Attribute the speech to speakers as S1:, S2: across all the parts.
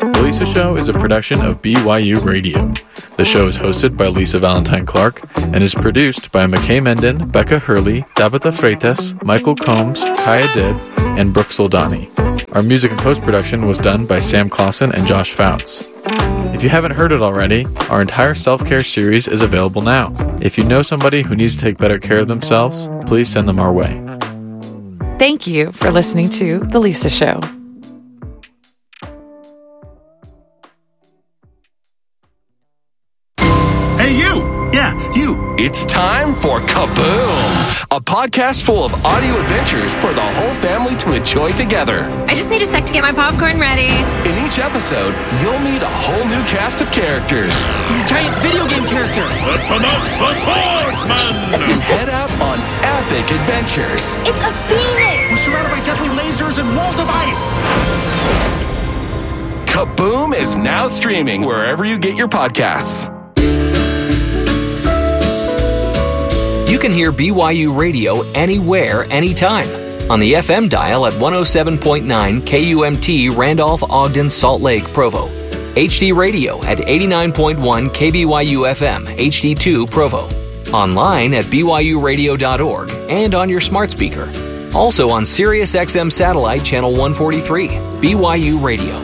S1: The Lisa Show is a production of BYU Radio. The show is hosted by Lisa Valentine Clark and is produced by McKay Menden, Becca Hurley, Tabitha Freitas, Michael Combs, Kaya Dibb, and Brooke Soldani. Our music and post-production was done by Sam Clausen and Josh Fouts. If you haven't heard it already, our entire self-care series is available now. If you know somebody who needs to take better care of themselves, please send them our way.
S2: Thank you for listening to The Lisa Show.
S3: Hey, you! Yeah, you!
S4: It's time for Kaboom! A podcast full of audio adventures for the whole family to enjoy together.
S5: I just need a sec to get my popcorn ready.
S4: In each episode, you'll meet a whole new cast of characters.
S6: He's a giant video game character.
S3: Thomas the Swordsman!
S4: And head out on epic adventures.
S5: It's a phoenix!
S6: We're surrounded by deadly lasers and walls of ice.
S4: Kaboom is now streaming wherever you get your podcasts.
S7: You can hear BYU Radio anywhere, anytime. On the FM dial at 107.9 KUMT Randolph, Ogden, Salt Lake, Provo. HD Radio at 89.1 KBYU FM, HD2 Provo. Online at byuradio.org and on your smart speaker. Also on Sirius XM Satellite Channel 143, BYU Radio.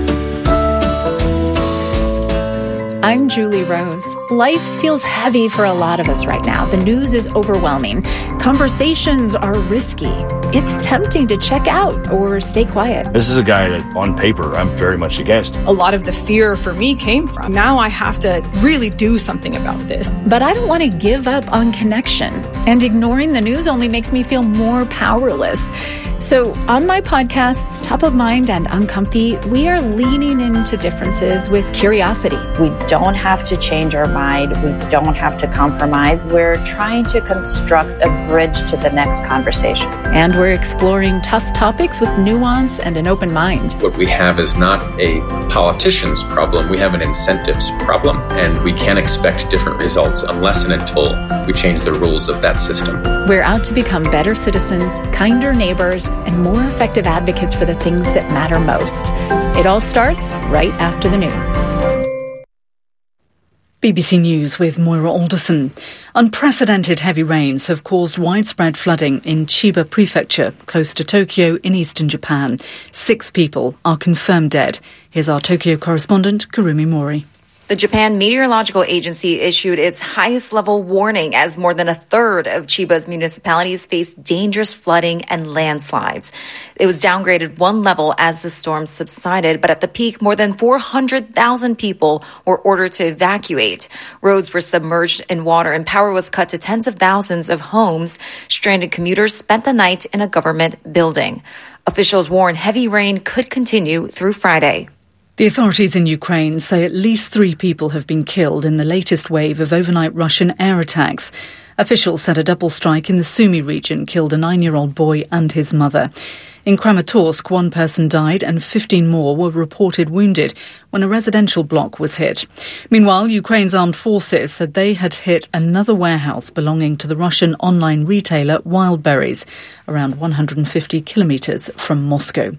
S8: I'm Julie Rose. Life feels heavy for a lot of us right now. The news is overwhelming. Conversations are risky. It's tempting to check out or stay quiet.
S9: This is a guy that, on paper, I'm very much against.
S10: A lot of the fear for me came from, now I have to really do something about this.
S8: But I don't want to give up on connection. And ignoring the news only makes me feel more powerless. So on my podcasts, Top of Mind and Uncomfy, we are leaning into differences with curiosity.
S11: We don't have to change our mind. We don't have to compromise. We're trying to construct a bridge to the next conversation.
S8: And we're exploring tough topics with nuance and an open mind.
S12: What we have is not a politician's problem. We have an incentives problem, and we can't expect different results unless and until we change the rules of that system.
S8: We're out to become better citizens, kinder neighbors, and more effective advocates for the things that matter most. It all starts right after the news.
S13: BBC News with Moira Alderson. Unprecedented heavy rains have caused widespread flooding in Chiba Prefecture, close to Tokyo in eastern Japan. 6 people are confirmed dead. Here's our Tokyo correspondent, Kurumi Mori.
S14: The Japan Meteorological Agency issued its highest level warning as more than a third of Chiba's municipalities face dangerous flooding and landslides. It was downgraded 1 level as the storm subsided, but at the peak, more than 400,000 people were ordered to evacuate. Roads were submerged in water and power was cut to tens of thousands of homes. Stranded commuters spent the night in a government building. Officials warn heavy rain could continue through Friday.
S13: The authorities in Ukraine say at least 3 people have been killed in the latest wave of overnight Russian air attacks. Officials said a double strike in the Sumy region killed a 9-year-old boy and his mother. In Kramatorsk, 1 person died and 15 more were reported wounded when a residential block was hit. Meanwhile, Ukraine's armed forces said they had hit another warehouse belonging to the Russian online retailer Wildberries, around 150 kilometres from Moscow.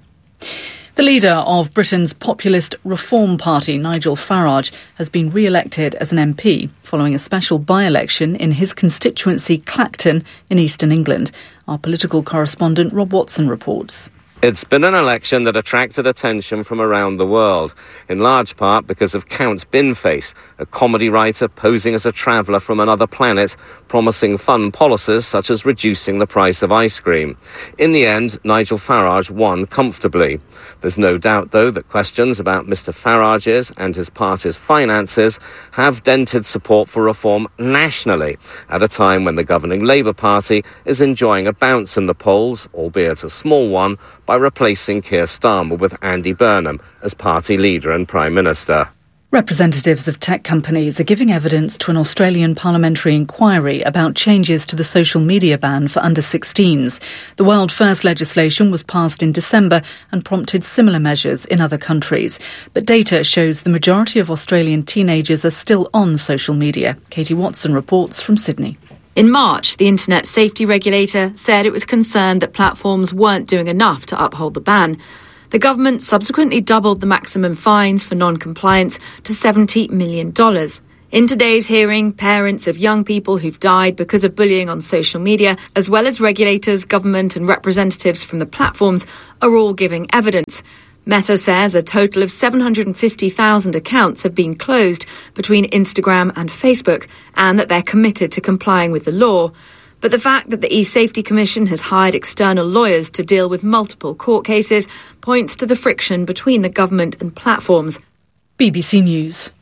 S13: The leader of Britain's populist Reform Party, Nigel Farage, has been re-elected as an MP following a special by-election in his constituency Clacton in eastern England. Our political correspondent Rob Watson reports.
S15: It's been an election that attracted attention from around the world, in large part because of Count Binface, a comedy writer posing as a traveller from another planet, promising fun policies such as reducing the price of ice cream. In the end, Nigel Farage won comfortably. There's no doubt, though, that questions about Mr Farage's and his party's finances have dented support for reform nationally, at a time when the governing Labour Party is enjoying a bounce in the polls, albeit a small one, by replacing Keir Starmer with Andy Burnham as party leader and Prime Minister.
S13: Representatives of tech companies are giving evidence to an Australian parliamentary inquiry about changes to the social media ban for under-16s. The world-first legislation was passed in December and prompted similar measures in other countries. But data shows the majority of Australian teenagers are still on social media. Katie Watson reports from Sydney.
S16: In March, the Internet Safety Regulator said it was concerned that platforms weren't doing enough to uphold the ban. The government subsequently doubled the maximum fines for non-compliance to $70 million. In today's hearing, parents of young people who've died because of bullying on social media, as well as regulators, government and representatives from the platforms, are all giving evidence. Meta says a total of 750,000 accounts have been closed between Instagram and Facebook, and that they're committed to complying with the law. But the fact that the eSafety Commission has hired external lawyers to deal with multiple court cases points to the friction between the government and platforms.
S13: BBC News.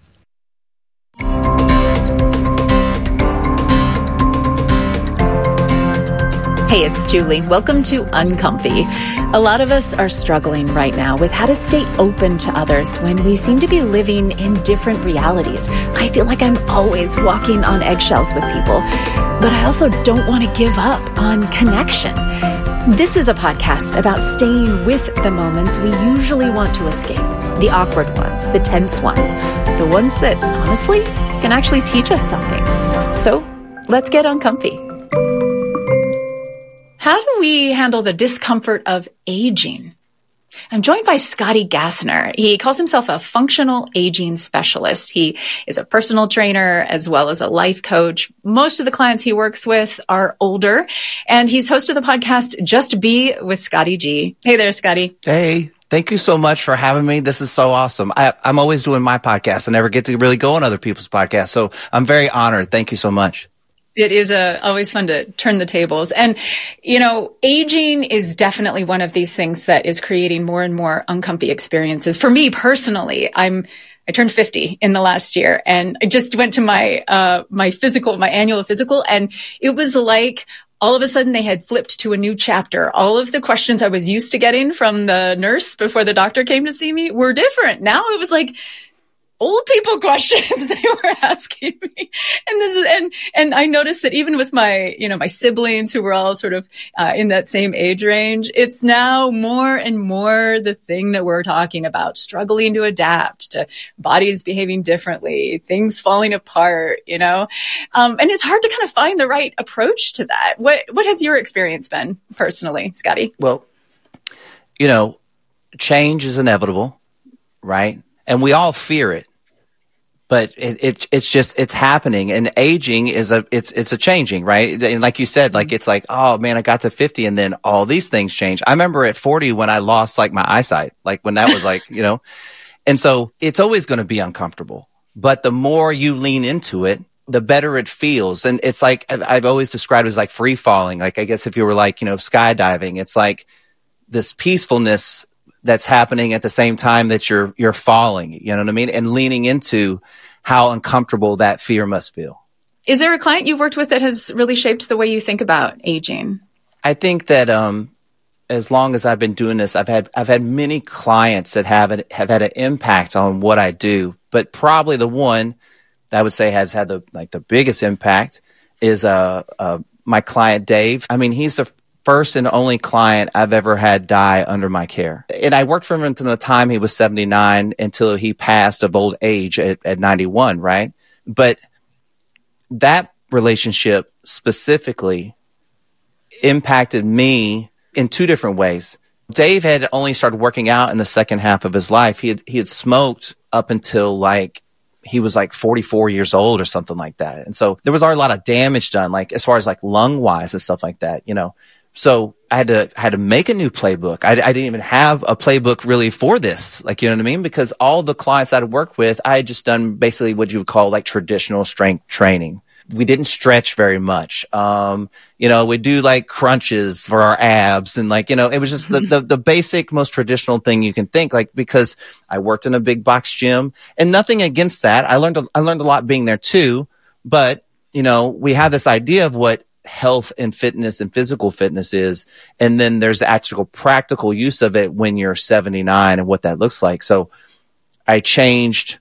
S8: Hey, it's Julie. Welcome to Uncomfy. A lot of us are struggling right now with how to stay open to others when we seem to be living in different realities. I feel like I'm always walking on eggshells with people, but I also don't want to give up on connection. This is a podcast about staying with the moments we usually want to escape. The awkward ones, the tense ones, the ones that, honestly, can actually teach us something. So, let's get uncomfy. How do we handle the discomfort of aging? I'm joined by Scotty Gassner. He calls himself a functional aging specialist. He is a personal trainer as well as a life coach. Most of the clients he works with are older, and he's host of the podcast Just Be with Scotty G. Hey there, Scotty.
S17: Hey, thank you so much for having me. This is so awesome. I'm always doing my podcast. I never get to really go on other people's podcasts, so I'm very honored. Thank you so much.
S8: It is always fun to turn the tables. And, aging is definitely one of these things that is creating more and more uncomfy experiences. For me personally, I turned 50 in the last year, and I just went to my annual physical, and it was like all of a sudden they had flipped to a new chapter. All of the questions I was used to getting from the nurse before the doctor came to see me were different. Now it was like old people questions they were asking me. And I noticed that even with my siblings who were all sort of in that same age range, it's now more and more the thing that we're talking about, struggling to adapt to bodies behaving differently, things falling apart, and it's hard to kind of find the right approach to that. What has your experience been personally, Scotty?
S17: Well, change is inevitable, right? And we all fear it, but it's happening. And aging is it's a changing, right? And like you said, like it's like, oh man, I got to 50 and then all these things change. I remember at 40 when I lost like my eyesight, like when that was like, and so it's always going to be uncomfortable, but the more you lean into it, the better it feels. And it's like, I've always described it as like free falling. Like, I guess if you were like, skydiving, it's like this peacefulness that's happening at the same time that you're falling, you know what I mean? And leaning into how uncomfortable that fear must feel.
S8: Is there a client you've worked with that has really shaped the way you think about aging?
S17: I think that as long as I've been doing this, I've had many clients that have had an impact on what I do, but probably the one that I would say has had the biggest impact is my client Dave. I mean, he's the first and only client I've ever had die under my care. And I worked for him until the time he was 79 until he passed of old age at 91, right? But that relationship specifically impacted me in two different ways. Dave had only started working out in the second half of his life. He had smoked up until he was 44 years old or something like that. And so there was already a lot of damage done, as far as lung wise and stuff like that, So I had to make a new playbook. I didn't even have a playbook really for this, you know what I mean? Because all the clients I'd worked with, I had just done basically what you would call traditional strength training. We didn't stretch very much. We do crunches for our abs and it was just the basic, most traditional thing you can think, because I worked in a big box gym and nothing against that. I learned a lot being there too, but we have this idea of what health and fitness and physical fitness is. And then there's the actual practical use of it when you're 79 and what that looks like. So I changed.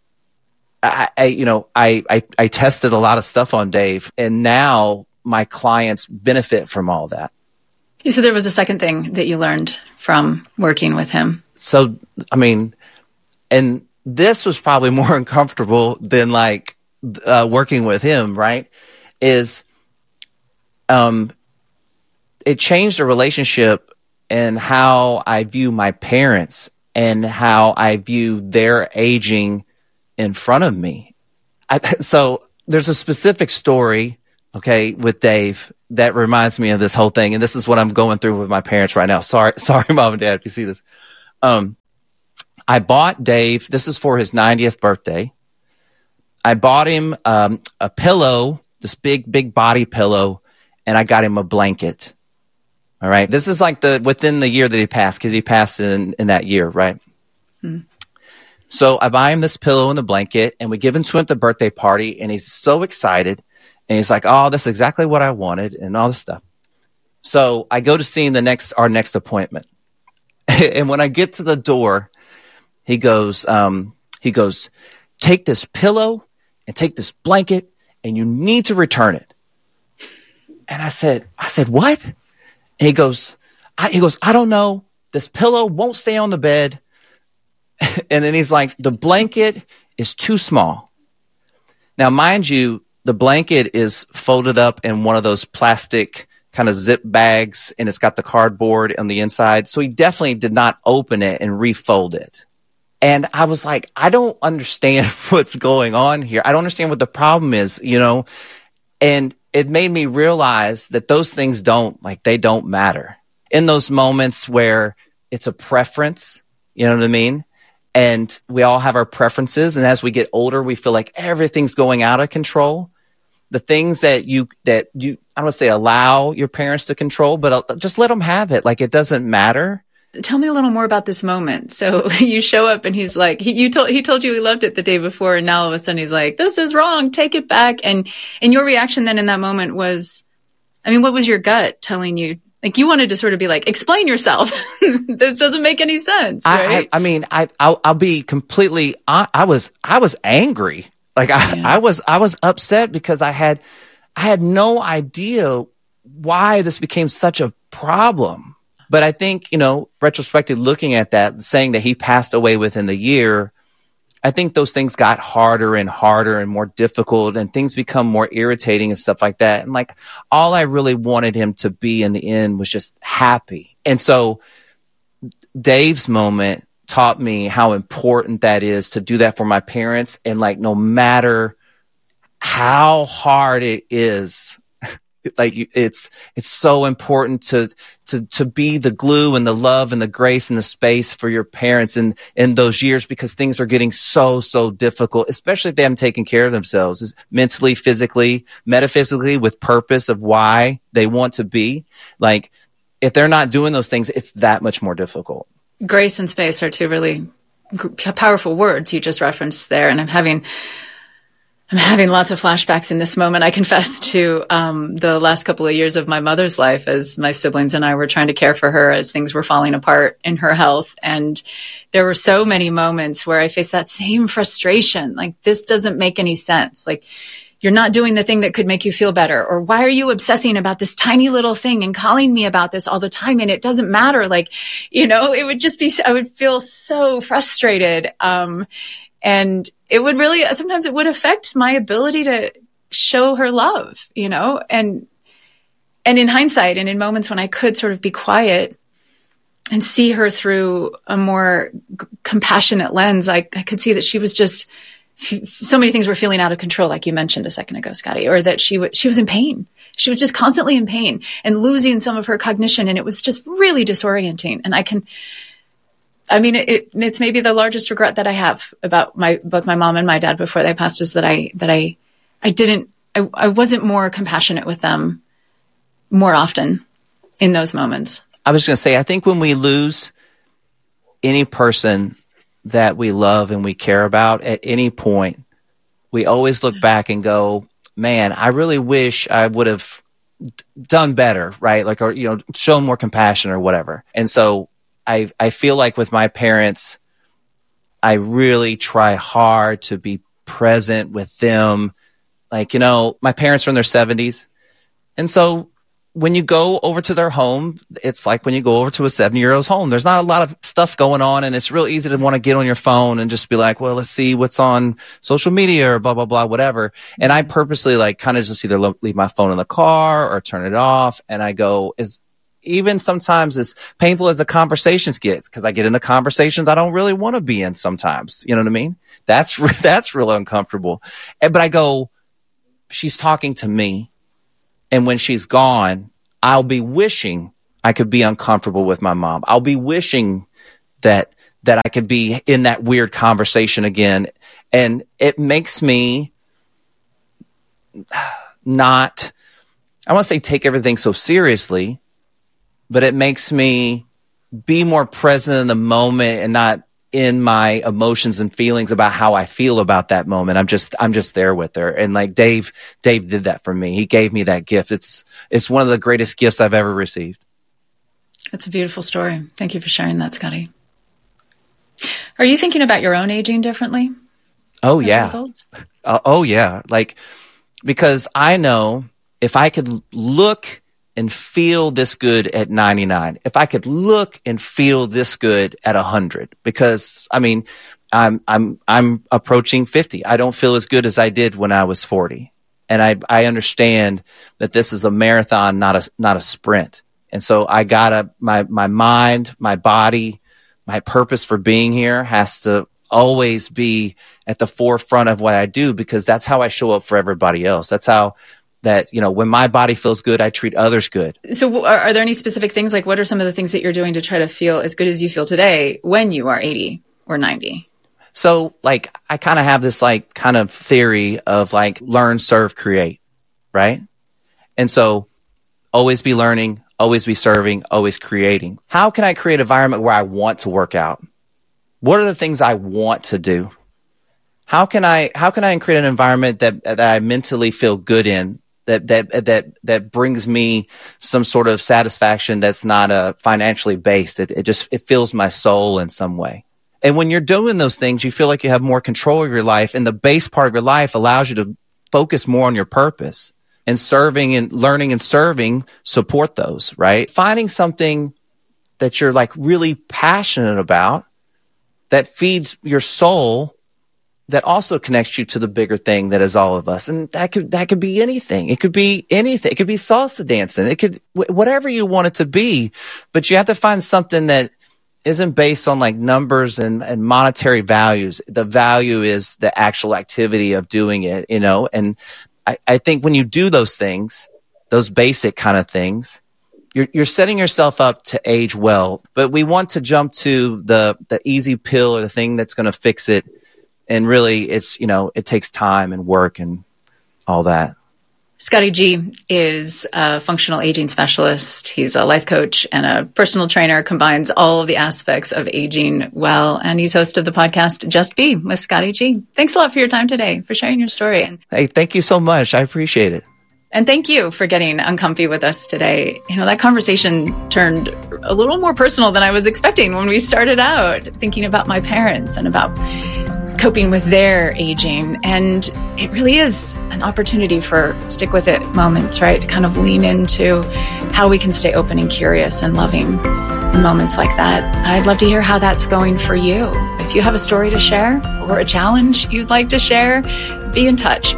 S17: I tested a lot of stuff on Dave, and now my clients benefit from all that.
S8: You said there was a second thing that you learned from working with him.
S17: So, and this was probably more uncomfortable than working with him, right? It changed the relationship and how I view my parents and how I view their aging in front of me. So there's a specific story, okay, with Dave that reminds me of this whole thing. And this is what I'm going through with my parents right now. Sorry, Mom and Dad, if you see this. I bought Dave, this is for his 90th birthday. I bought him a pillow, this big body pillow, and I got him a blanket. All right. This is like within the year that he passed, because he passed in that year, right? Hmm. So I buy him this pillow and the blanket, and we give him to him at the birthday party, and he's so excited. And he's like, oh, that's exactly what I wanted, and all this stuff. So I go to see him our next appointment. And when I get to the door, he goes, take this pillow and take this blanket, and you need to return it. And I said, what? And he goes, I don't know. This pillow won't stay on the bed. And then he's like, the blanket is too small. Now, mind you, the blanket is folded up in one of those plastic kind of zip bags, and it's got the cardboard on the inside. So he definitely did not open it and refold it. And I was like, I don't understand what's going on here. I don't understand what the problem is, and it made me realize that those things don't matter in those moments where it's a preference. You know what I mean? And we all have our preferences. And as we get older, we feel like everything's going out of control. The things that you, I don't want to say allow your parents to control, but just let them have it. Like, it doesn't matter.
S8: Tell me a little more about this moment. So you show up and he's like, he told you he loved it the day before, and now all of a sudden he's like, this is wrong, take it back. And your reaction then in that moment was, I mean, what was your gut telling you? Like, you wanted to sort of be like, explain yourself. This doesn't make any sense, right?
S17: I'll be completely, I was angry. Like, I was upset because I had no idea why this became such a problem. But I think, retrospectively looking at that, saying that he passed away within the year, I think those things got harder and harder and more difficult, and things become more irritating and stuff like that. And like, all I really wanted him to be in the end was just happy. And so Dave's moment taught me how important that is, to do that for my parents. And like, no matter how hard it is, like, it's so important to be the glue and the love and the grace and the space for your parents in those years, because things are getting so difficult, especially if they haven't taken care of themselves mentally, physically, metaphysically, with purpose of why they want to be. Like, if they're not doing those things, it's that much more difficult.
S8: Grace and space are two really powerful words you just referenced there. And I'm having lots of flashbacks in this moment. I confess to the last couple of years of my mother's life, as my siblings and I were trying to care for her as things were falling apart in her health. And there were so many moments where I faced that same frustration. Like, this doesn't make any sense. Like, you're not doing the thing that could make you feel better. Or why are you obsessing about this tiny little thing and calling me about this all the time? And it doesn't matter. Like, it would just be, I would feel so frustrated. And it would really, sometimes it would affect my ability to show her love, and in hindsight, and in moments when I could sort of be quiet and see her through a more compassionate lens, I could see that she was just, so many things were feeling out of control, like you mentioned a second ago, Scotty, or that she was in pain. She was just constantly in pain and losing some of her cognition. And it was just really disorienting. And it's maybe the largest regret that I have about both my mom and my dad before they passed, was that I wasn't more compassionate with them more often in those moments.
S17: I was going to say, I think when we lose any person that we love and we care about at any point, we always look back and go, man, I really wish I would have done better, right? Like, or, shown more compassion or whatever. And so I feel like with my parents, I really try hard to be present with them. Like, my parents are in their 70s. And so when you go over to their home, it's like when you go over to a 7-year-old's home, there's not a lot of stuff going on. And it's real easy to want to get on your phone and just be like, well, let's see what's on social media or blah, blah, blah, whatever. And I purposely kind of just either leave my phone in the car or turn it off. And I go, even sometimes as painful as the conversations get, because I get into conversations I don't really want to be in sometimes. You know what I mean? That's real uncomfortable. But I go, she's talking to me. And when she's gone, I'll be wishing I could be uncomfortable with my mom. I'll be wishing that I could be in that weird conversation again. And it makes me not, I want to say take everything so seriously, but it makes me be more present in the moment and not in my emotions and feelings about how I feel about that moment. I'm just there with her. And like Dave did that for me. He gave me that gift. It's one of the greatest gifts I've ever received.
S8: It's a beautiful story. Thank you for sharing that, Scotty. Are you thinking about your own aging differently?
S17: Oh, yeah. Oh, yeah. Like, because I know if I could look and feel this good at 99, if I could look and feel this good at 100, because I mean, I'm approaching 50. I don't feel as good as I did when I was 40. And I understand that this is a marathon, not a sprint. And so I gotta, my mind, my body, my purpose for being here has to always be at the forefront of what I do, because that's how I show up for everybody else. That's how that, you know, when my body feels good, I treat others good.
S8: So are there any specific things, like what are some of the things that you're doing to try to feel as good as you feel today when you are 80 or 90?
S17: So like, I kind of have this like kind of theory of like learn, serve, create, right? And so always be learning, always be serving, always creating. How can I create an environment where I want to work out? What are the things I want to do? How can I create an environment that I mentally feel good in, that brings me some sort of satisfaction that's not financially based? It fills my soul in some way. And when you're doing those things, you feel like you have more control of your life, and the base part of your life allows you to focus more on your purpose. And serving and learning and serving support those, right? Finding something that you're like really passionate about that feeds your soul, that also connects you to the bigger thing that is all of us. And that could be anything. It could be anything. It could be salsa dancing. It could, whatever you want it to be, but you have to find something that isn't based on like numbers and monetary values. The value is the actual activity of doing it, you know, and I think when you do those things, those basic kind of things, you're setting yourself up to age well. But we want to jump to the easy pill or the thing that's going to fix it. And really, it's, you know, it takes time and work and all that.
S8: Scotty G is a functional aging specialist. He's a life coach and a personal trainer, combines all of the aspects of aging well. And he's host of the podcast, Just Be with Scotty G. Thanks a lot for your time today, for sharing your story.
S17: Hey, thank you so much. I appreciate it.
S8: And thank you for getting uncomfy with us today. You know, that conversation turned a little more personal than I was expecting when we started out, thinking about my parents and about coping with their aging. And it really is an opportunity for stick with it moments, right? To kind of lean into how we can stay open and curious and loving in moments like that. I'd love to hear how that's going for you. If you have a story to share or a challenge you'd like to share, be in touch.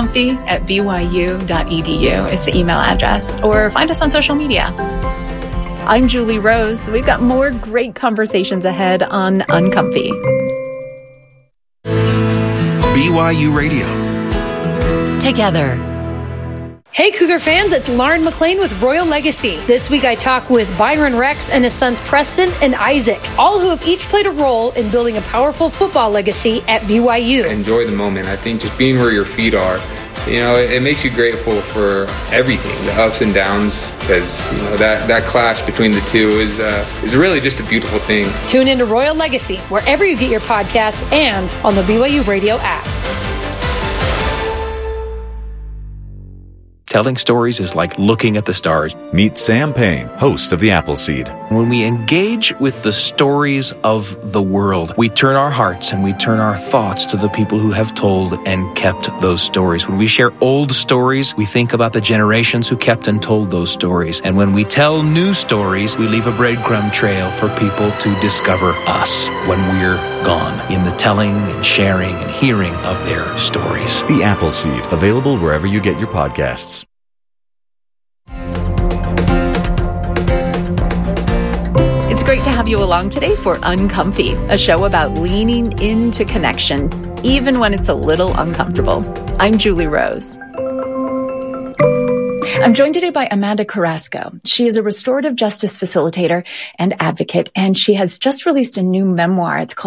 S8: uncomfy@byu.edu is the email address, or find us on social media. I'm Julie Rose. We've got more great conversations ahead on Uncomfy.
S18: BYU Radio.
S2: Together.
S19: Hey Cougar fans, it's Lauren McLean with Royal Legacy. This week I talk with Byron Rex and his sons Preston and Isaac, all who have each played a role in building a powerful football legacy at BYU.
S20: Enjoy the moment. I think just being where your feet are, you know, it makes you grateful for everything, the ups and downs, because, you know, that clash between the two is really just a beautiful thing.
S19: Tune into Royal Legacy wherever you get your podcasts and on the BYU Radio app.
S21: Telling stories is like looking at the stars.
S22: Meet Sam Payne, host of The Appleseed.
S23: When we engage with the stories of the world, we turn our hearts and we turn our thoughts to the people who have told and kept those stories. When we share old stories, we think about the generations who kept and told those stories. And when we tell new stories, we leave a breadcrumb trail for people to discover us when we're gone, in the telling and sharing and hearing of their stories.
S22: The Appleseed, available wherever you get your podcasts.
S8: It's great to have you along today for Uncomfy, a show about leaning into connection, even when it's a little uncomfortable. I'm Julie Rose. I'm joined today by Amanda Carrasco. She is a restorative justice facilitator and advocate, and she has just released a new memoir. It's called